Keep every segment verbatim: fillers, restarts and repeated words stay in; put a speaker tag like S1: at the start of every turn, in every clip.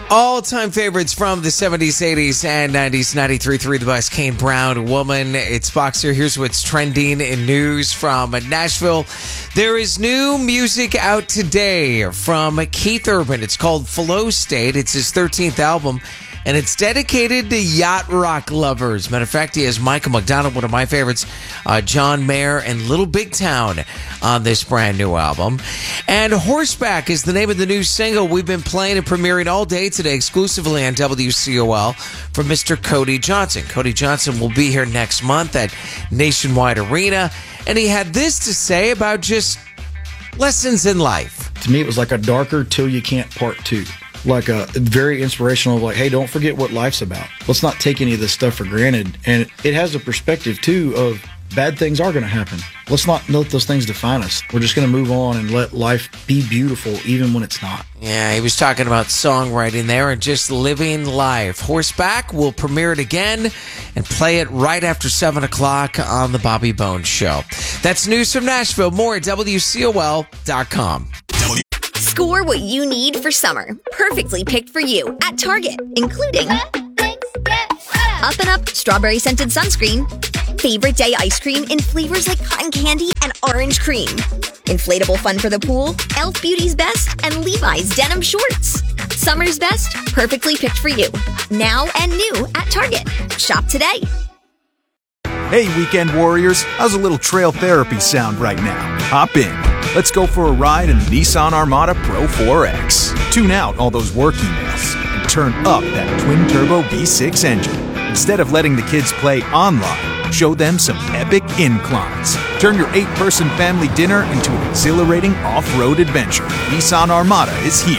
S1: All-time favorites from the seventies, eighties, and nineties. ninety-three point three The Bus, Kane Brown, Woman. It's Boxer. Here's what's trending in news from Nashville. There is new music out today from Keith Urban. It's called Flow State. It's his thirteenth album, and it's dedicated to yacht rock lovers. Matter of fact, he has Michael McDonald, one of my favorites, uh, John Mayer, and Little Big Town on this brand new album. And Horseback is the name of the new single we've been playing and premiering all day today exclusively on W C O L from Mister Cody Johnson. Cody Johnson will be here next month at Nationwide Arena, and he had this to say about just lessons in life.
S2: To me, it was like a darker Till You Can't Part Two. Like a very inspirational, like, hey, don't forget what life's about. Let's not take any of this stuff for granted. And it has a perspective, too, of bad things are going to happen. Let's not let those things define us. We're just going to move on and let life be beautiful, even when it's not.
S1: Yeah, he was talking about songwriting there and just living life. Horseback will premiere it again and play it right after seven o'clock on the Bobby Bones Show. That's news from Nashville. More at W C O L dot com.
S3: Score what you need for summer. Perfectly picked for you at Target, including Up and Up Strawberry Scented Sunscreen, Favorite Day Ice Cream in flavors like cotton candy and orange cream, Inflatable Fun for the Pool, e l f Beauty's Best, and Levi's Denim Shorts. Summer's best, perfectly picked for you. Now and new at Target. Shop today.
S4: Hey, weekend warriors, how's a little trail therapy sound right now? Hop in. Let's go for a ride in the Nissan Armada Pro four X. Tune out all those work emails and turn up that twin-turbo V six engine. Instead of letting the kids play online, show them some epic inclines. Turn your eight-person family dinner into an exhilarating off-road adventure. Nissan Armada is here.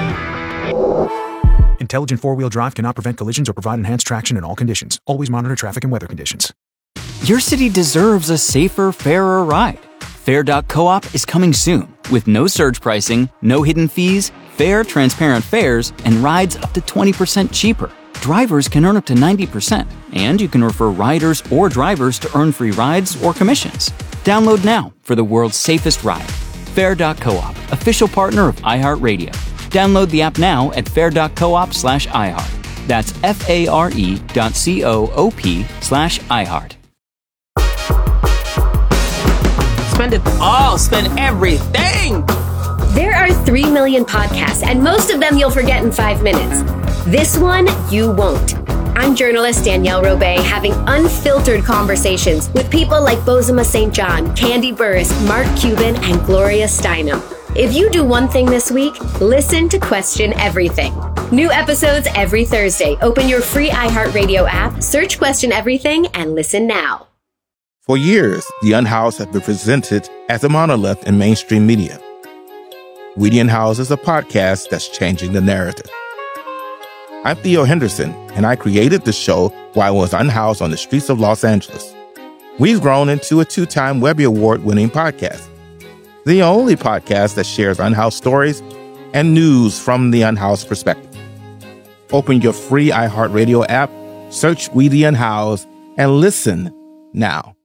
S4: Intelligent four-wheel drive cannot prevent collisions or provide enhanced traction in all conditions. Always monitor traffic and weather conditions.
S5: Your city deserves a safer, fairer ride. Fair dot coop is coming soon with no surge pricing, no hidden fees, fair, transparent fares, and rides up to twenty percent cheaper. Drivers can earn up to ninety percent, and you can refer riders or drivers to earn free rides or commissions. Download now for the world's safest ride. Fair dot coop, official partner of iHeartRadio. Download the app now at fair dot coop slash iHeart. That's F-A-R-E dot C-O-O-P slash iHeart.
S6: Spend it all. Spend everything.
S7: There are three million podcasts, and most of them you'll forget in five minutes. This one, you won't. I'm journalist Danielle Robay, having unfiltered conversations with people like Bozoma Saint John, Candy Burris, Mark Cuban, and Gloria Steinem. If you do one thing this week, listen to Question Everything. New episodes every Thursday. Open your free iHeartRadio app, search Question Everything, and listen now.
S8: For years, The Unhoused have been presented as a monolith in mainstream media. We the Unhoused is a podcast that's changing the narrative. I'm Theo Henderson, and I created the show while I was unhoused on the streets of Los Angeles. We've grown into a two-time Webby Award-winning podcast, the only podcast that shares unhoused stories and news from the unhoused perspective. Open your free iHeartRadio app, search We the Unhoused, and listen now.